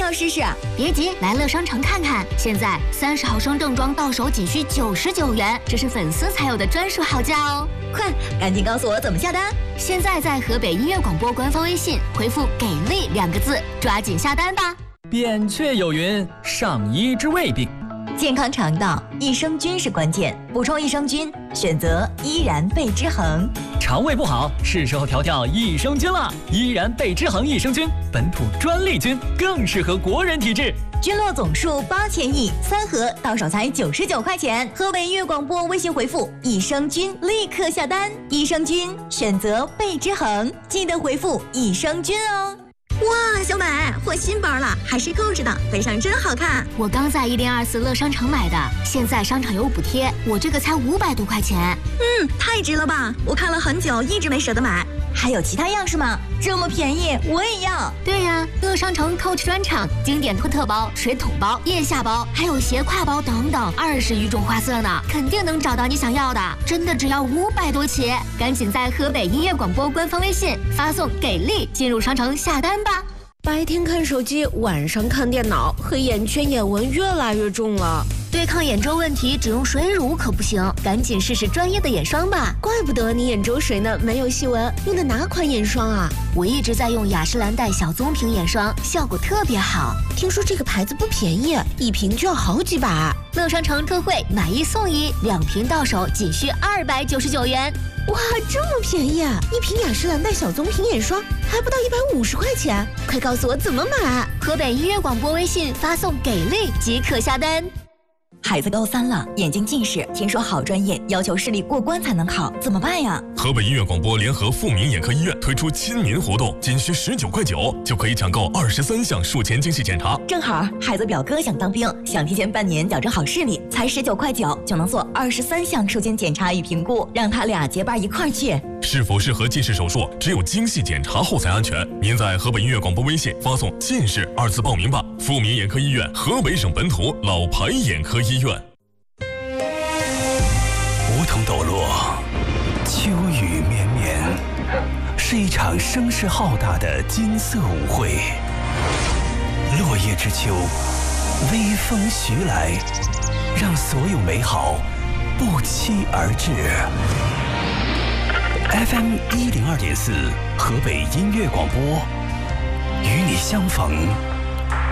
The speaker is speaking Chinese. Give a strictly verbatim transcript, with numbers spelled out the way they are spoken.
要试试？ 别急，来乐商城看看，现在三十毫升正装到手仅需九十九元，这是粉丝才有的专属好价哦！ 快，赶紧告诉我怎么下单！ 现在在河北音乐广播官方微信回复“给力”两个字，抓紧下单吧！ 扁鹊有云：上医治胃病。 健康肠道，益生菌是关键，补充益生菌，选择依然贝之恒。 肠胃不好，是时候调调益生菌了。依然贝之恒益生菌，本土专利菌，更适合国人体质。 菌落总数八千亿，三盒到手才九十九块钱。河北音乐广播微信回复益生菌，立刻下单。益生菌选择贝之恒，记得回复益生菌哦。哇，小美，换新包了，还是购置的，背上真好看。 我刚在一零二四乐商城买的，现在商场有补贴，我这个才五百多块钱。 嗯，太值了吧！我看了很久，一直没舍得买。还有其他样式吗？这么便宜，我也要。 对呀，乐商城 Coach 专场，经典托特包、水桶包、腋下包，还有斜挎包等等，二十余种花色呢，肯定能找到你想要的。真的只要五百多起，赶紧在河北音乐广播官方微信发送“给力”进入商城下单吧。 白天看手机，晚上看电脑，黑眼圈、眼纹越来越重了。 对抗眼周问题，只用水乳可不行，赶紧试试专业的眼霜吧。 怪不得你眼周水呢没有细纹，用的哪款眼霜啊？ 我一直在用雅诗兰黛小棕瓶眼霜，效果特别好。 听说这个牌子不便宜，一瓶就要好几百。 乐商城特惠，买一送一，两瓶到手仅需二百九十九元。 哇，这么便宜啊！一瓶雅诗兰黛小棕瓶眼霜还不到一百五十块钱，快告诉我怎么买！ 河北音乐广播微信发送“给力”即可下单。 孩子高三了，眼睛近视，听说好专业要求视力过关才能考，怎么办呀？ 河北音乐广播联合富民眼科医院推出亲民活动，仅需十九块九就可以抢购二十三项术前精细检查。 正好孩子表哥想当兵，想提前半年矫正好视力，才十九块九就能做二十三项术前检查与评估，让他俩结伴一块儿去。 是否适合近视手术，只有精细检查后才安全。您在河北音乐广播微信发送“近视”二字报名吧。富民眼科医院，河北省本土老牌眼科医院。 梧桐抖落，秋雨绵绵，是一场声势浩大的金色舞会。落叶之秋，微风徐来，让所有美好不期而至。F M 一零二点四，河北音乐广播，与你相逢。